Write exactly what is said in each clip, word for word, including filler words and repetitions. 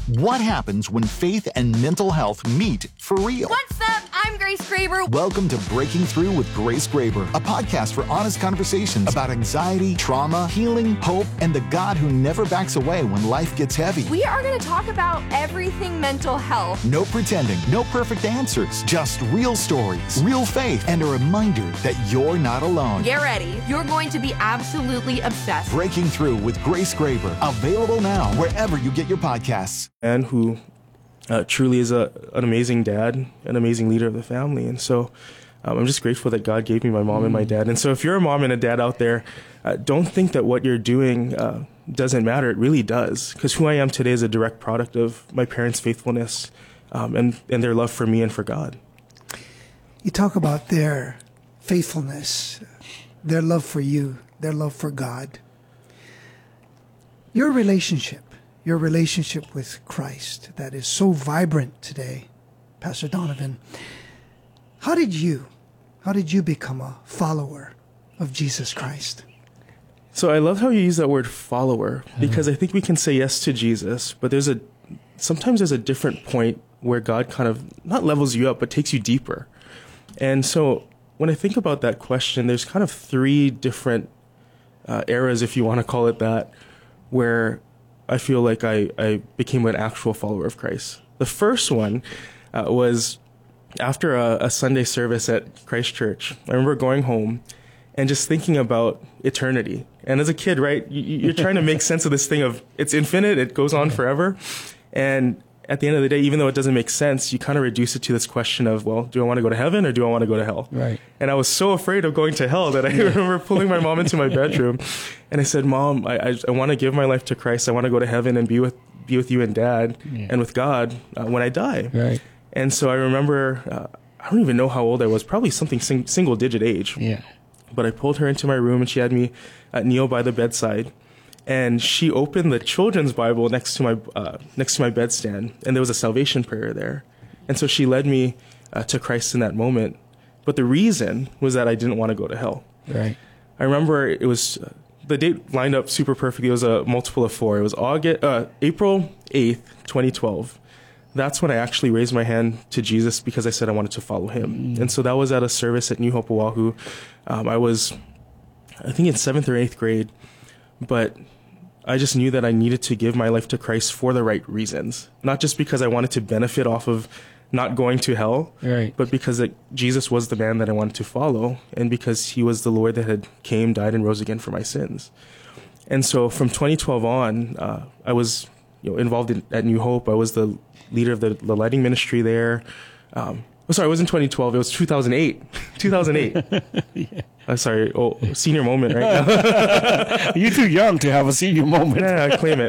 What happens when faith and mental health meet for real? What's up? I'm Grace Graber. Welcome to Breaking Through with Grace Graber, a podcast for honest conversations about anxiety, trauma, healing, hope, and the God who never backs away when life gets heavy. We are going to talk about everything mental health. No pretending, no perfect answers, just real stories, real faith, and a reminder that you're not alone. Get ready. You're going to be absolutely obsessed. Breaking Through with Grace Graber, available now wherever you get your podcasts. And who uh, truly is a, an amazing dad, an amazing leader of the family. And so um, I'm just grateful that God gave me my mom mm. and my dad. And so if you're a mom and a dad out there, uh, don't think that what you're doing uh, doesn't matter. It really does. Because who I am today is a direct product of my parents' faithfulness um, and, and their love for me and for God. You talk about their faithfulness, their love for you, their love for God. Your relationship. Your relationship with Christ that is so vibrant today, Pastor Donovan. How did you, how did you become a follower of Jesus Christ? So I love how you use that word follower, because I think we can say yes to Jesus, but there's a, sometimes there's a different point where God kind of not levels you up, but takes you deeper. And so when I think about that question, there's kind of three different uh, eras, if you want to call it that, where I feel like I, I became an actual follower of Christ. The first one uh, was after a, a Sunday service at Christ Church. I remember going home and just thinking about eternity. And as a kid, right, you, you're trying to make sense of this thing of it's infinite, it goes on forever. And at the end of the day, even though it doesn't make sense, you kind of reduce it to this question of, well, do I want to go to heaven or do I want to go to hell? Right. And I was so afraid of going to hell that I remember pulling my mom into my bedroom and I said, Mom, I, I, I want to give my life to Christ. I want to go to heaven and be with be with you and Dad yeah. and with God uh, when I die. Right. And so I remember, uh, I don't even know how old I was, probably something sing- single digit age. Yeah. But I pulled her into my room and she had me uh, kneel by the bedside. And she opened the children's Bible next to my uh, next to my bedstand, and there was a salvation prayer there. And so she led me uh, to Christ in that moment. But the reason was that I didn't want to go to hell. Right. I remember it was uh, the date lined up super perfectly. It was a multiple of four. It was August, uh, April eighth, twenty twelve. That's when I actually raised my hand to Jesus because I said I wanted to follow him. Mm. And so that was at a service at New Hope Oahu. Um, I was, I think, in seventh or eighth grade, but I just knew that I needed to give my life to Christ for the right reasons. Not just because I wanted to benefit off of not going to hell, right. but because it, Jesus was the man that I wanted to follow, and because he was the Lord that had came, died, and rose again for my sins. And so from twenty twelve on, uh, I was you know, involved in, at New Hope. I was the leader of the, the lighting ministry there. Um, oh, sorry, it wasn't twenty twelve. It was two thousand eight. two thousand eight. yeah. I'm sorry. Oh, senior moment right now. You're too young to have a senior moment. Yeah, I claim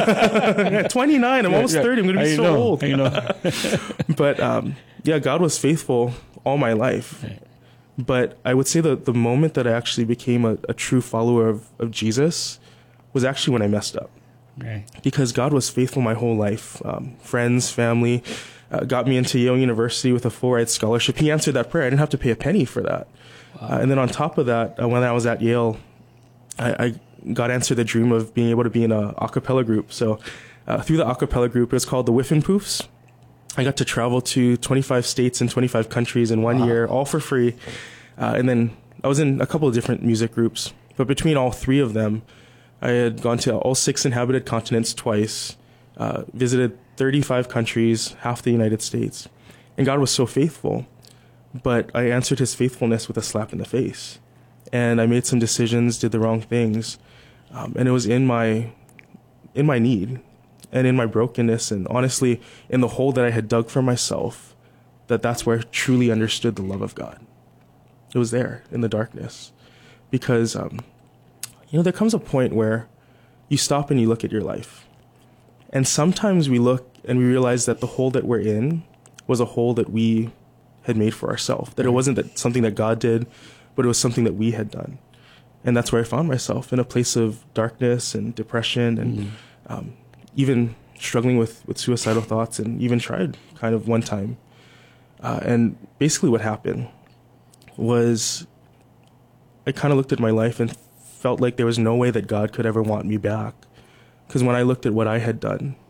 it. twenty-nine. I'm yeah, almost yeah. thirty. I'm going to be I so know, old. I know. But um, yeah, God was faithful all my life. Right. But I would say that the moment that I actually became a, a true follower of, of Jesus was actually when I messed up. Right. Because God was faithful my whole life. Um, friends, family, uh, got me into Yale University with a full-ride scholarship. He answered that prayer. I didn't have to pay a penny for that. Wow. Uh, and then on top of that, uh, when I was at Yale, I, I God answered the dream of being able to be in a a cappella group. So uh, through the a cappella group, it was called the Whiffin' Poofs. I got to travel to twenty-five states and twenty-five countries in one wow. year, all for free. Uh, and then I was in a couple of different music groups. But between all three of them, I had gone to all six inhabited continents twice, uh, visited thirty-five countries, half the United States. And God was so faithful. But I answered his faithfulness with a slap in the face. And I made some decisions, did the wrong things. Um, and it was in my in my need and in my brokenness and honestly in the hole that I had dug for myself that that's where I truly understood the love of God. It was there in the darkness. Because, um, you know, there comes a point where you stop and you look at your life. And sometimes we look and we realize that the hole that we're in was a hole that we had made for ourselves, that it wasn't that something that God did, but it was something that we had done. And that's where I found myself, in a place of darkness and depression and mm. um, even struggling with, with suicidal thoughts, and even tried kind of one time. Uh, and basically what happened was I kind of looked at my life and felt like there was no way that God could ever want me back. Because when I looked at what I had done,